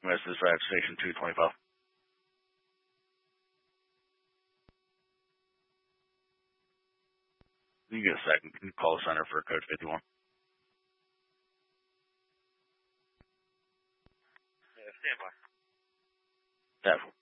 This is Red Station 225. You get a second. Can you call the center for code 51? Yeah, stand by. That